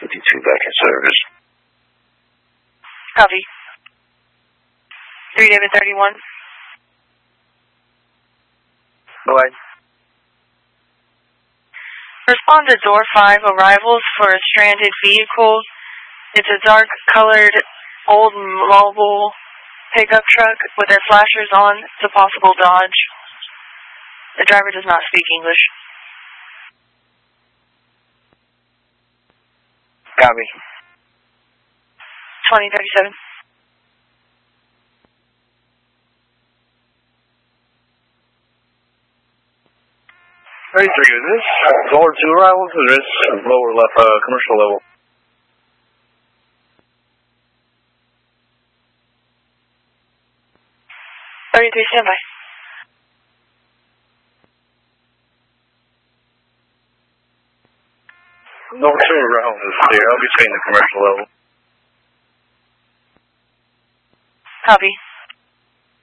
52 back in service. Copy. 3 David 31. Go ahead. Respond to door 5 arrivals for a stranded vehicle. It's a dark-colored old mobile pickup truck with their flashers on. It's a possible Dodge. The driver does not speak English. Copy. 2037. Is this door 2 arrivals or this lower left commercial level? Standby. Door 2 arrivals is clear. I'll be staying the commercial level. Copy.